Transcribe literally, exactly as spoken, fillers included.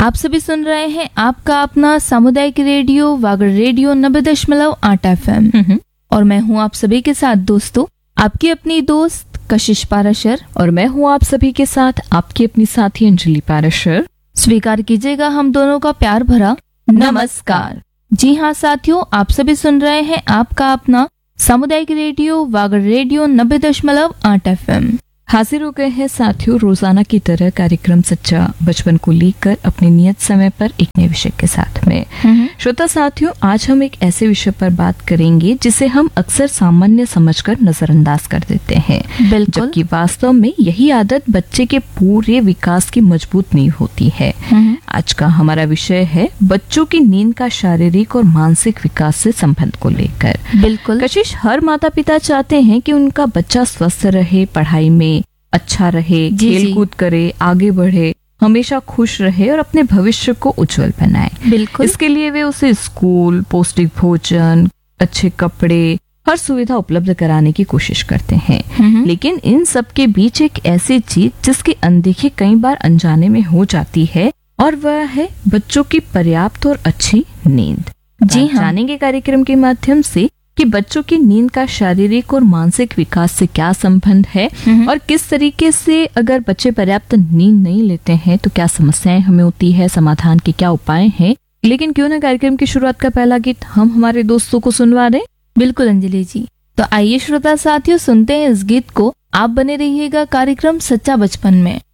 आप सभी सुन रहे हैं आपका अपना सामुदायिक रेडियो वागड़ रेडियो नब्बे दशमलव आठ एफ एम और मैं हूं आप सभी के साथ दोस्तों आपकी अपनी दोस्त कशिश पाराशर और मैं हूं आप सभी के साथ आपकी अपनी साथी अंजलि पाराशर। स्वीकार कीजिएगा हम दोनों का प्यार भरा नमस्कार। जी हाँ साथियों, आप सभी सुन रहे हैं आपका अपना सामुदायिक रेडियो वागड़ रेडियो नब्बे दशमलव आठ एफ एम। हाजिर हो गए हैं साथियों रोजाना की तरह कार्यक्रम सच्चा बचपन को लेकर अपने नियत समय पर एक नए विषय के साथ में। श्रोता साथियों, आज हम एक ऐसे विषय पर बात करेंगे जिसे हम अक्सर सामान्य समझकर नजरअंदाज कर देते हैं, बिल्कुल, जबकि वास्तव में यही आदत बच्चे के पूरे विकास की मजबूत नींव होती है। आज का हमारा विषय है बच्चों की नींद का शारीरिक और मानसिक विकास से संबंध को लेकर। बिल्कुल कशिश, हर माता पिता चाहते हैं कि उनका बच्चा स्वस्थ रहे, पढ़ाई में अच्छा रहे, खेल कूद करे, आगे बढ़े, हमेशा खुश रहे और अपने भविष्य को उज्जवल बनाए। बिल्कुल, इसके लिए वे उसे स्कूल, पौष्टिक भोजन, अच्छे कपड़े, हर सुविधा उपलब्ध कराने की कोशिश करते हैं। लेकिन इन सब के बीच एक ऐसी चीज जिसकी अनदेखी कई बार अनजाने में हो जाती है और वह है बच्चों की पर्याप्त और अच्छी नींद। जी हाँ, जानेंगे कार्यक्रम के माध्यम से कि बच्चों की नींद का शारीरिक और मानसिक विकास से क्या संबंध है और किस तरीके से अगर बच्चे पर्याप्त नींद नहीं लेते हैं तो क्या समस्याएं हमें होती है, समाधान के क्या उपाय हैं। लेकिन क्यों ना कार्यक्रम की शुरुआत का पहला गीत हम हमारे दोस्तों को सुनवा दें। बिल्कुल अंजलि जी, तो आइए श्रोता साथियों सुनते हैं इस गीत को। आप बने रहिएगा कार्यक्रम सच्चा बचपन में।